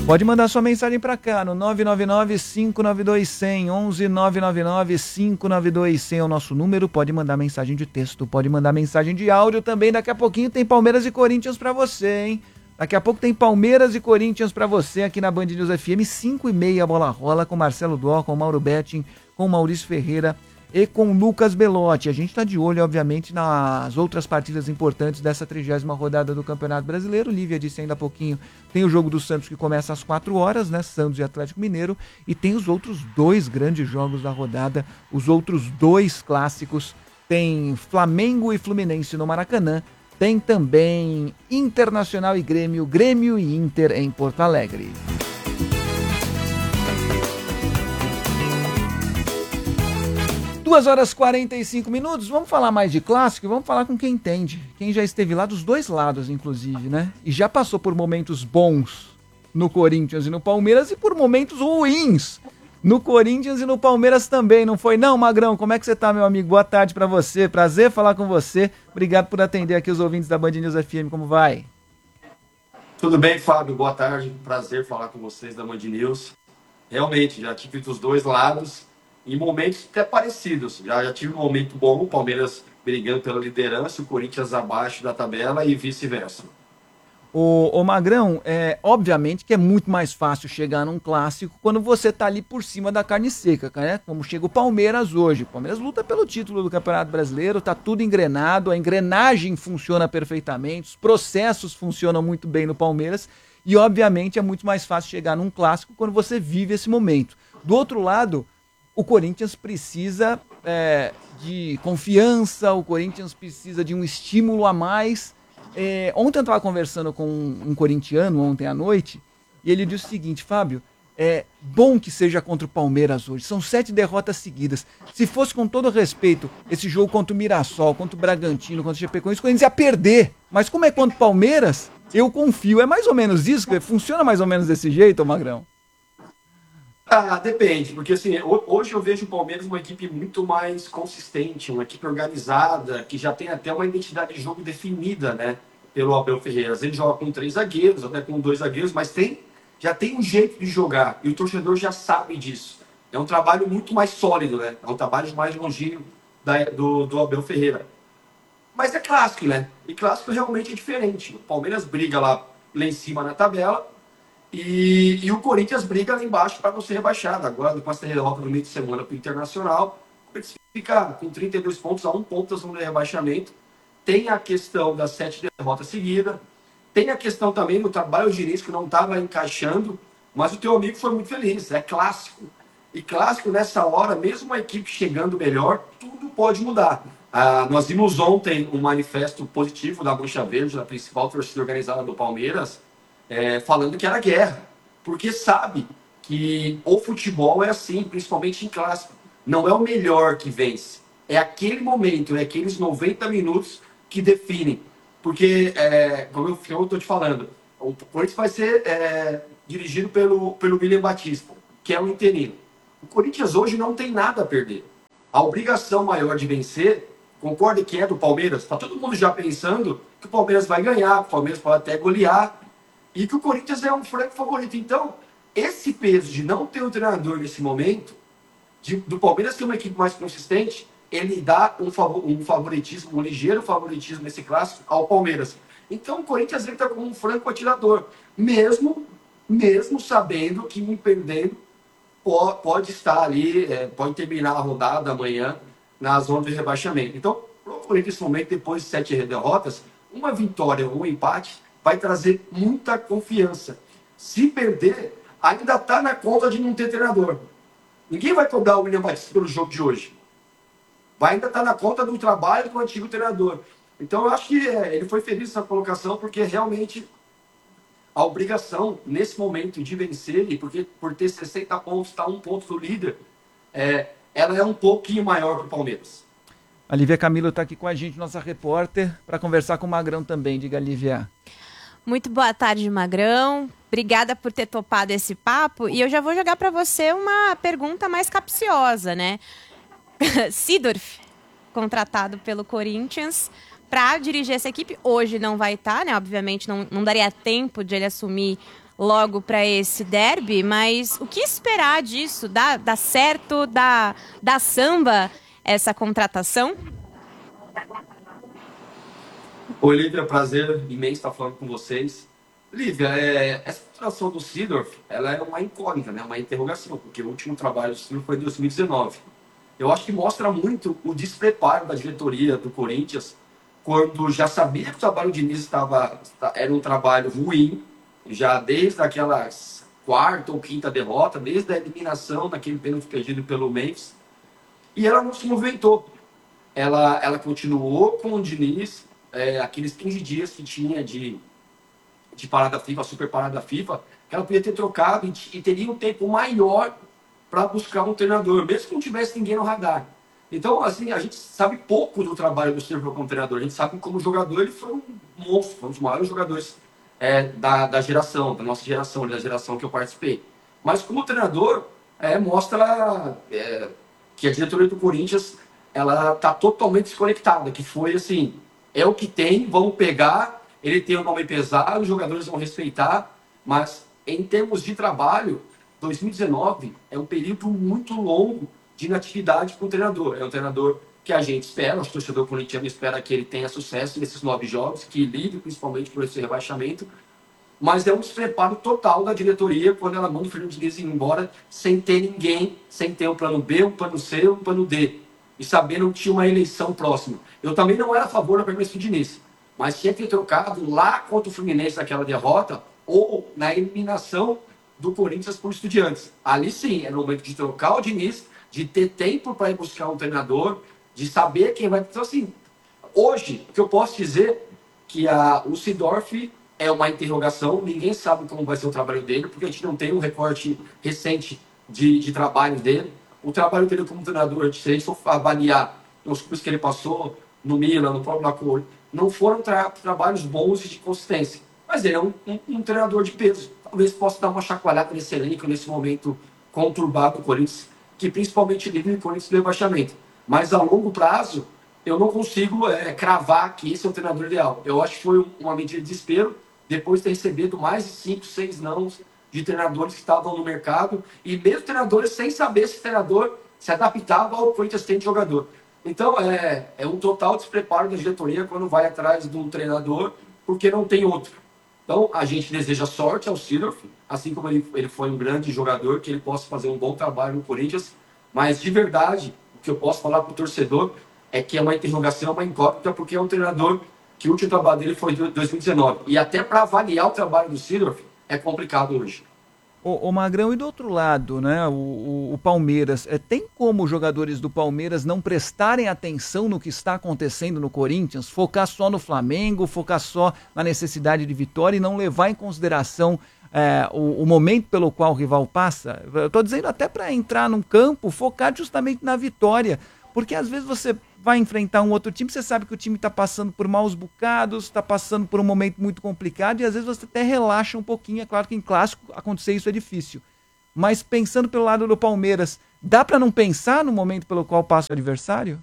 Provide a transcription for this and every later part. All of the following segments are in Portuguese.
Pode mandar sua mensagem para cá no 999-592-100, 11-999-592-100 é o nosso número. Pode mandar mensagem de texto, pode mandar mensagem de áudio também. Daqui a pouquinho tem Palmeiras e Corinthians para você, hein? Daqui a pouco tem Palmeiras e Corinthians para você aqui na Band News FM, 5h30 a bola rola com Marcelo Dó, com Mauro Betting, com Maurício Ferreira e com Lucas Belotti. A gente está de olho, obviamente, nas outras partidas importantes dessa 30ª rodada do Campeonato Brasileiro. Lívia disse ainda há pouquinho, tem o jogo do Santos que começa às 4 horas, né? Santos e Atlético Mineiro. E tem os outros 2 grandes jogos da rodada, os outros 2 clássicos. Tem Flamengo e Fluminense no Maracanã. Tem também Internacional e Grêmio, Grêmio e Inter em Porto Alegre. Duas horas 45 minutos, vamos falar mais de clássico, vamos falar com quem entende, quem já esteve lá dos dois lados, inclusive, né? E já passou por momentos bons no Corinthians e no Palmeiras e por momentos ruins no Corinthians e no Palmeiras também, não foi não, Magrão? Como é que você tá, meu amigo? Boa tarde pra você, prazer falar com você, obrigado por atender aqui os ouvintes da Band News FM, como vai? Tudo bem, Fábio? Boa tarde, prazer falar com vocês da Band News. Realmente, já tive dos dois lados, em momentos até parecidos. Já tive um momento bom, o Palmeiras brigando pela liderança, o Corinthians abaixo da tabela e vice-versa. Ô Magrão, obviamente que é muito mais fácil chegar num clássico quando você tá ali por cima da carne seca, né? Como chega o Palmeiras hoje. O Palmeiras luta pelo título do Campeonato Brasileiro, tá tudo engrenado, a engrenagem funciona perfeitamente, os processos funcionam muito bem no Palmeiras e, obviamente, é muito mais fácil chegar num clássico quando você vive esse momento. Do outro lado, o Corinthians precisa de confiança, o Corinthians precisa de um estímulo a mais. Ontem eu estava conversando com um corintiano, ontem à noite, e ele disse o seguinte: Fábio, é bom que seja contra o Palmeiras hoje, são 7 derrotas seguidas. Se fosse com todo respeito esse jogo contra o Mirassol, contra o Bragantino, contra o Chapecoense, o Corinthians ia perder. Mas como é contra o Palmeiras, eu confio. É mais ou menos isso? Funciona mais ou menos desse jeito, Magrão? Depende, porque assim, hoje eu vejo o Palmeiras uma equipe muito mais consistente, uma equipe organizada, que já tem até uma identidade de jogo definida, né, pelo Abel Ferreira. Às vezes joga com 3 zagueiros, até com 2 zagueiros, mas já tem um jeito de jogar, e o torcedor já sabe disso. É um trabalho muito mais sólido, né, é um trabalho mais longínquo do Abel Ferreira. Mas é clássico, né, e clássico realmente é diferente. O Palmeiras briga lá em cima na tabela, e o Corinthians briga lá embaixo para não ser rebaixado. Agora, depois da derrota no meio de semana para o Internacional, o Corinthians fica com 32 pontos a 1 ponto da zona de rebaixamento. Tem a questão das 7 derrotas seguidas. Tem a questão também do trabalho de Diniz, que não estava encaixando. Mas o teu amigo foi muito feliz. É clássico. E clássico, nessa hora, mesmo a equipe chegando melhor, tudo pode mudar. Nós vimos ontem um manifesto positivo da Mancha Verde, da principal torcida organizada do Palmeiras, falando que era guerra, porque sabe que o futebol é assim, principalmente em clássico, não é o melhor que vence, é aquele momento, é aqueles 90 minutos que definem, porque, como eu estou te falando, o Corinthians vai ser dirigido pelo William Batista, que é um interino. O Corinthians hoje não tem nada a perder, a obrigação maior de vencer, concorda que é do Palmeiras, está todo mundo já pensando que o Palmeiras vai ganhar, o Palmeiras pode até golear, e que o Corinthians é um franco favorito. Então, esse peso de não ter um treinador nesse momento, do Palmeiras ter uma equipe mais consistente, ele dá um favoritismo, um ligeiro favoritismo nesse clássico ao Palmeiras. Então, o Corinthians entra como um franco atirador, mesmo sabendo que perdendo pode estar ali, pode terminar a rodada amanhã na zona de rebaixamento. Então, para o Corinthians, nesse momento, depois de 7 derrotas, uma vitória ou um empate vai trazer muita confiança. Se perder, ainda está na conta de não ter treinador. Ninguém vai cobrar o William Batista pelo jogo de hoje. Vai ainda estar na conta do trabalho do antigo treinador. Então, eu acho que ele foi feliz nessa colocação, porque realmente a obrigação, nesse momento, de vencer, e porque por ter 60 pontos, está 1 ponto do líder, ela é um pouquinho maior para o Palmeiras. A Lívia Camilo está aqui com a gente, nossa repórter, para conversar com o Magrão também. Diga, Lívia. Muito boa tarde, Magrão. Obrigada por ter topado esse papo. E eu já vou jogar para você uma pergunta mais capciosa, né? Seedorf, contratado pelo Corinthians para dirigir essa equipe, hoje não vai estar, né? Obviamente não daria tempo de ele assumir logo para esse derby, mas o que esperar disso? Dá certo? Dá samba essa contratação? Oi, Lívia, prazer imenso estar falando com vocês. Lívia, essa contratação do Seedorf, ela é uma incógnita, né? Uma interrogação, porque o último trabalho do Seedorf foi em 2019. Eu acho que mostra muito o despreparo da diretoria do Corinthians, quando já sabia que o trabalho de Diniz era um trabalho ruim, já desde aquela quarta ou quinta derrota, desde a eliminação daquele pênalti perdido pelo Memphis, e ela não se movimentou. Ela continuou com o Diniz, aqueles 15 dias que tinha de parada FIFA, super parada FIFA, que ela podia ter trocado e teria um tempo maior para buscar um treinador, mesmo que não tivesse ninguém no radar. Então, assim, a gente sabe pouco do trabalho do Silvio como treinador. A gente sabe que como jogador ele foi um monstro, foi um dos maiores jogadores da geração, da nossa geração, da geração que eu participei. Mas como treinador, mostra que a diretoria do Corinthians ela está totalmente desconectada, que foi assim, é o que tem, vamos pegar, ele tem um nome pesado, os jogadores vão respeitar, mas em termos de trabalho, 2019 é um período muito longo de inatividade para o treinador. É um treinador que a gente espera, o torcedor corintiano espera que ele tenha sucesso nesses 9 jogos, que lide principalmente por esse rebaixamento, mas é um despreparo total da diretoria quando ela manda o Fernando Diniz ir embora sem ter ninguém, sem ter um plano B, um plano C, um plano D, e sabendo que tinha uma eleição próxima. Eu também não era a favor da permanência do Diniz, mas tinha que ter trocado lá contra o Fluminense naquela derrota ou na eliminação do Corinthians por Estudiantes. Ali sim, era o momento de trocar o Diniz, de ter tempo para ir buscar um treinador, de saber quem vai... Então, assim, hoje, o que eu posso dizer que o Seedorf é uma interrogação, ninguém sabe como vai ser o trabalho dele, porque a gente não tem um recorte recente de trabalho dele. O trabalho dele como treinador, se a gente for avaliar os clubes que ele passou, no Milan, no próprio Napoli, não foram trabalhos bons e de consistência. Mas ele é um treinador de peso. Talvez possa dar uma chacoalhada nesse elenco, nesse momento conturbado do Corinthians, que principalmente livre o Corinthians do rebaixamento. Mas a longo prazo, eu não consigo cravar que esse é o treinador ideal. Eu acho que foi uma medida de desespero, depois de ter recebido mais de 5, 6 nãos de treinadores que estavam no mercado, e mesmo treinadores sem saber se o treinador se adaptava ao Corinthians tem de jogador. Então, é um total despreparo da diretoria quando vai atrás de um treinador, porque não tem outro. Então, a gente deseja sorte ao Seedorf, assim como ele foi um grande jogador, que ele possa fazer um bom trabalho no Corinthians, mas, de verdade, o que eu posso falar para o torcedor é que é uma interrogação, uma incógnita, porque é um treinador que o último trabalho dele foi em 2019. E até para avaliar o trabalho do Seedorf é complicado hoje. O Magrão, e do outro lado, né, o Palmeiras, tem como os jogadores do Palmeiras não prestarem atenção no que está acontecendo no Corinthians, focar só no Flamengo, focar só na necessidade de vitória e não levar em consideração o momento pelo qual o rival passa? Eu estou dizendo até para entrar num campo, focar justamente na vitória, porque às vezes você vai enfrentar um outro time, você sabe que o time está passando por maus bocados, está passando por um momento muito complicado e às vezes você até relaxa um pouquinho. É claro que em clássico acontecer isso é difícil. Mas pensando pelo lado do Palmeiras, dá para não pensar no momento pelo qual passa o adversário?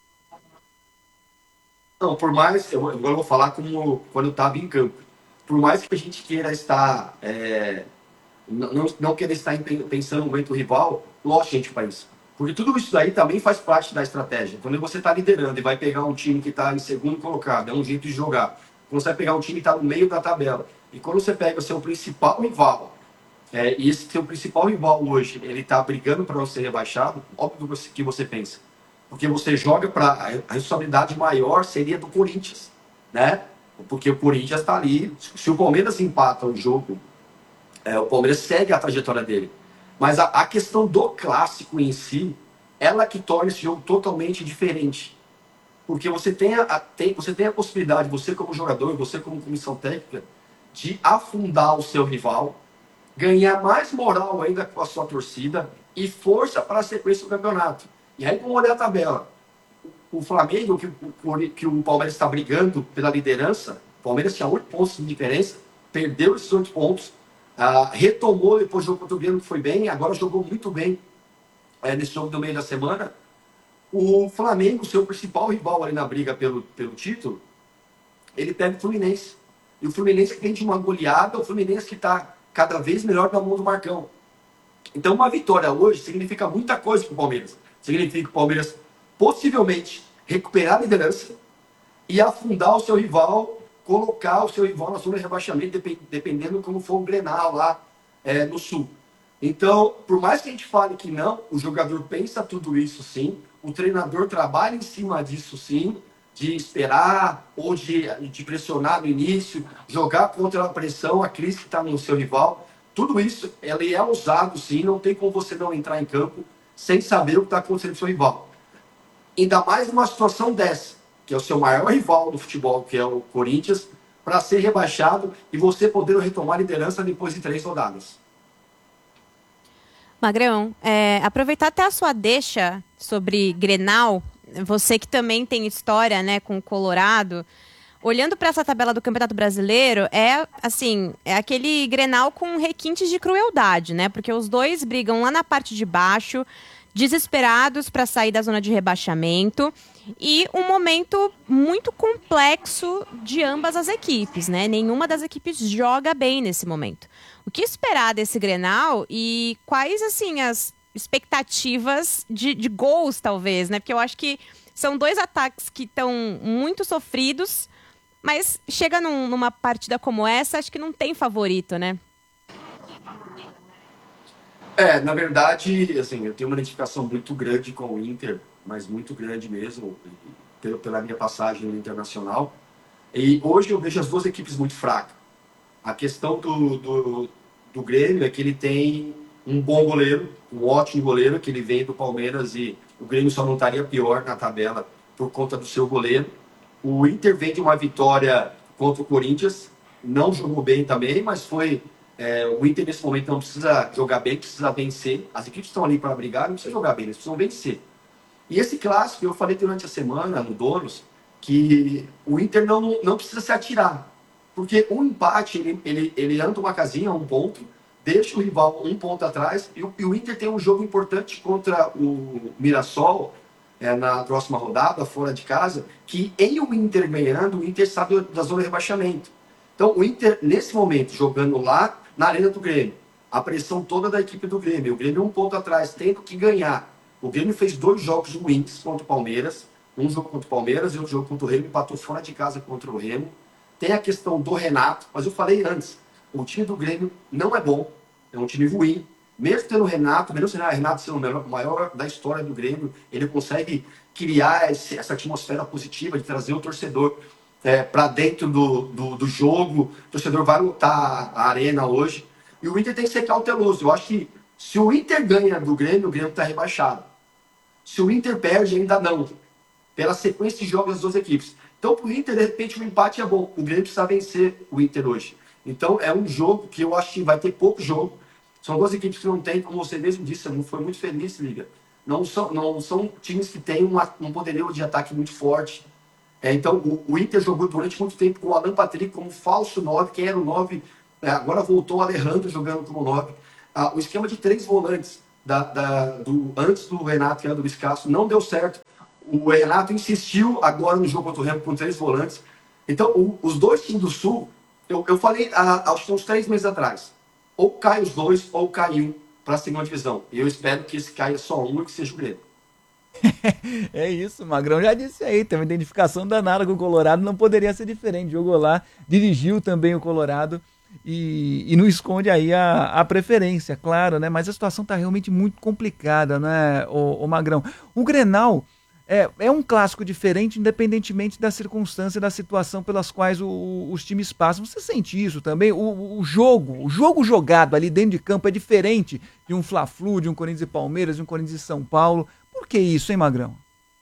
Não, por mais, agora eu vou falar como quando eu estava em campo. Por mais que a gente queira estar, não queira estar pensando no momento rival, lógico, gente, para isso. Porque tudo isso daí também faz parte da estratégia. Quando você está liderando e vai pegar um time que está em segundo colocado, é um jeito de jogar. Quando você vai pegar um time que está no meio da tabela, e quando você pega o seu principal rival, e esse seu principal rival hoje, ele está brigando para não ser rebaixado, óbvio que você pensa. Porque você joga para... A responsabilidade maior seria do Corinthians, né? Porque o Corinthians está ali. Se o Palmeiras empata o jogo, o Palmeiras segue a trajetória dele. Mas a questão do clássico em si, ela que torna esse jogo totalmente diferente. Porque você tem a possibilidade, você como jogador, você como comissão técnica, de afundar o seu rival, ganhar mais moral ainda com a sua torcida e força para a sequência do campeonato. E aí, vamos olhar a tabela. O Flamengo, que o Palmeiras está brigando pela liderança, o Palmeiras tinha 8 pontos de diferença, perdeu esses 8 pontos, retomou depois do jogo contra o Grêmio, que foi bem, agora jogou muito bem nesse jogo do meio da semana. O Flamengo, seu principal rival ali na briga pelo título, ele pega o Fluminense. E o Fluminense que vem de uma goleada, o Fluminense que está cada vez melhor na mão do Marcão. Então, uma vitória hoje significa muita coisa para o Palmeiras. Significa o Palmeiras possivelmente recuperar a liderança e afundar o seu rival, colocar o seu rival na zona de rebaixamento, dependendo como for o Grenal lá no Sul. Então, por mais que a gente fale que não, o jogador pensa tudo isso sim, o treinador trabalha em cima disso sim, de esperar ou de pressionar no início, jogar contra a pressão, a crise que está no seu rival. Tudo isso ele é usado sim, não tem como você não entrar em campo sem saber o que está acontecendo com o seu rival. Ainda mais numa situação dessa, que é o seu maior rival no futebol, que é o Corinthians, para ser rebaixado e você poder retomar a liderança depois de 3 rodadas. Magrão, aproveitar até a sua deixa sobre Grenal, você que também tem história, né, com o Colorado, olhando para essa tabela do Campeonato Brasileiro, é aquele Grenal com requintes de crueldade, né? Porque os dois brigam lá na parte de baixo, desesperados para sair da zona de rebaixamento, e um momento muito complexo de ambas as equipes, né? Nenhuma das equipes joga bem nesse momento. O que esperar desse Grenal e quais, assim, as expectativas de gols, talvez, né? Porque eu acho que são dois ataques que estão muito sofridos, mas chega numa partida como essa, acho que não tem favorito, né? Na verdade, assim, eu tenho uma identificação muito grande com o Inter, mas muito grande mesmo, pela minha passagem no Internacional. E hoje eu vejo as duas equipes muito fracas. A questão do Grêmio é que ele tem um bom goleiro, um ótimo goleiro, que ele vem do Palmeiras e o Grêmio só não estaria pior na tabela por conta do seu goleiro. O Inter vem de uma vitória contra o Corinthians, não jogou bem também, mas foi... o Inter nesse momento não precisa jogar bem, precisa vencer. As equipes estão ali para brigar, não precisa jogar bem, eles precisam vencer. E esse clássico, eu falei durante a semana no Donos, que o Inter não precisa se atirar. Porque um empate, ele anda uma casinha, um ponto, deixa o rival um ponto atrás, e o Inter tem um jogo importante contra o Mirassol, na próxima rodada, fora de casa, que em o Inter ganhando, o Inter sai da zona de rebaixamento. Então, o Inter, nesse momento, jogando lá na Arena do Grêmio, a pressão toda da equipe do Grêmio, o Grêmio um ponto atrás, tendo que ganhar. O Grêmio fez 2 jogos ruins contra o Palmeiras, um jogo contra o Palmeiras e outro jogo contra o Remo, empatou fora de casa contra o Remo. Tem a questão do Renato, mas eu falei antes, o time do Grêmio não é bom, é um time ruim. Mesmo tendo o Renato, mesmo sendo o Renato sendo o maior da história do Grêmio, ele consegue criar essa atmosfera positiva de trazer o torcedor para dentro do jogo. O torcedor vai lutar a arena hoje. E o Inter tem que ser cauteloso. Eu acho que se o Inter ganha do Grêmio, o Grêmio está rebaixado. Se o Inter perde, ainda não. Pela sequência de jogos das duas equipes. Então, para o Inter, de repente, o empate é bom. O Grêmio precisa vencer o Inter hoje. Então, é um jogo que eu acho que vai ter pouco jogo. São duas equipes que não têm, como você mesmo disse, foi muito feliz, Liga. Não são times que têm um poderio de ataque muito forte. Então, o Inter jogou durante muito tempo com o Alan Patrick como falso 9, quem era o 9, agora voltou o Alejandro jogando como 9. O esquema de 3 volantes, antes do Renato, que era do Luiz Castro, não deu certo. O Renato insistiu agora no jogo contra o Remo com 3 volantes. Então, os dois times do Sul, eu falei acho que uns 3 meses atrás, ou cai os dois, ou cai um para a segunda divisão. E eu espero que esse caia só um e que seja o Grêmio. É isso, o Magrão já disse aí, tem uma identificação danada com o Colorado, não poderia ser diferente. Jogou lá, dirigiu também o Colorado e não esconde aí a preferência, claro, né? Mas a situação tá realmente muito complicada, né, o Magrão? O Grenal é um clássico diferente, independentemente da circunstância, da situação pelas quais os times passam. Você sente isso também? O jogo jogado ali dentro de campo é diferente de um Fla-Flu, de um Corinthians e Palmeiras, de um Corinthians e São Paulo. Por que isso, hein, Magrão?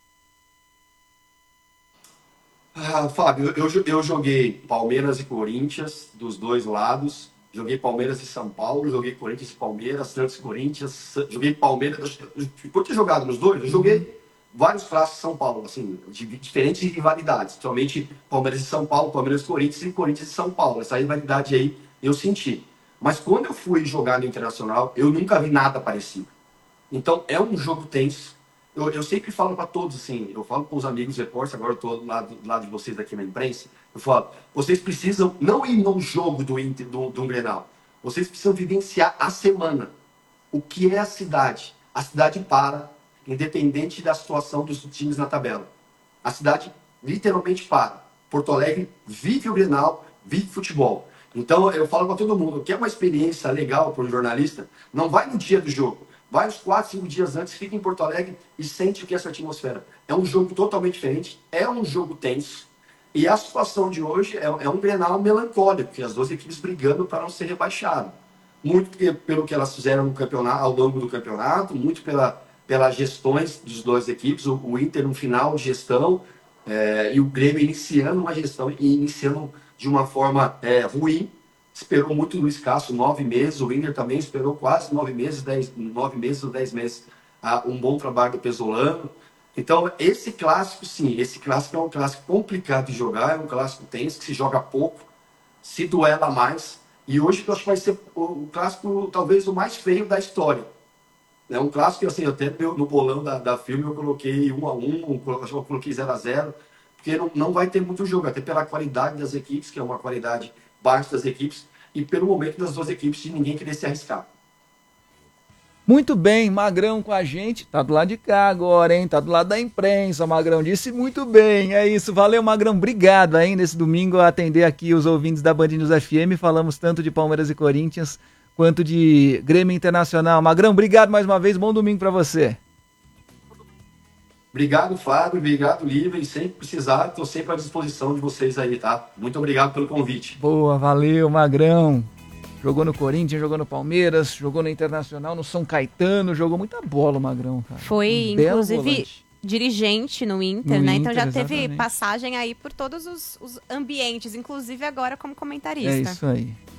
Fábio, eu joguei Palmeiras e Corinthians dos dois lados. Joguei Palmeiras e São Paulo, joguei Corinthians e Palmeiras, Santos e Corinthians, joguei Palmeiras. Por ter jogado nos dois, eu joguei vários clássicos de São Paulo, assim, de diferentes rivalidades. Principalmente Palmeiras e São Paulo, Palmeiras e Corinthians e São Paulo. Essa rivalidade aí eu senti. Mas quando eu fui jogar no Internacional, eu nunca vi nada parecido. Então é um jogo tenso. Eu sempre falo para todos, assim, eu falo com os amigos repórteres, agora eu estou do lado de vocês aqui na imprensa, eu falo, vocês precisam não ir no jogo do Inter, do Grenal, Vocês precisam vivenciar a semana. O que é a cidade? A cidade para, independente da situação dos times na tabela. A cidade literalmente para. Porto Alegre vive o Grenal, vive futebol. Então eu falo para todo mundo, quer uma experiência legal para o jornalista, não vai no dia do jogo. Vai uns 4, 5 dias antes, fica em Porto Alegre e sente o que é essa atmosfera. É um jogo totalmente diferente, é um jogo tenso. E a situação de hoje é um Grenal melancólico, porque as duas equipes brigando para não ser rebaixado. Muito pelo que elas fizeram no campeonato, ao longo do campeonato, muito pelas gestões dos duas equipes, o Inter no final de gestão, e o Grêmio iniciando uma gestão e iniciando de uma forma ruim. Esperou muito o Luiz Castro, 9 meses, o Inter também esperou quase 9 meses, 10 meses, um bom trabalho do Pesolano. Então, esse clássico, sim, esse clássico é um clássico complicado de jogar, é um clássico tenso, que se joga pouco, se duela mais, e hoje eu acho que vai ser o clássico talvez o mais feio da história. É um clássico, assim, até no bolão da filme eu coloquei 1-1, eu coloquei 0-0, porque não vai ter muito jogo, até pela qualidade das equipes, que é uma qualidade baixa das equipes, e pelo momento das duas equipes de ninguém querer se arriscar. Muito bem, Magrão com a gente, tá do lado de cá agora, hein? Tá do lado da imprensa, Magrão disse muito bem, é isso, valeu Magrão, obrigado aí nesse domingo a atender aqui os ouvintes da Band News FM, falamos tanto de Palmeiras e Corinthians, quanto de Grêmio Internacional. Magrão, obrigado mais uma vez, bom domingo pra você. Obrigado, Fábio, obrigado, Lívia, e sempre precisar, estou sempre à disposição de vocês aí, tá? Muito obrigado pelo convite. Boa, valeu, Magrão. Jogou no Corinthians, jogou no Palmeiras, jogou no Internacional, no São Caetano, jogou muita bola o Magrão, cara. Foi, inclusive, dirigente no Inter, né? Então já teve passagem aí por todos os ambientes, inclusive agora como comentarista. É isso aí.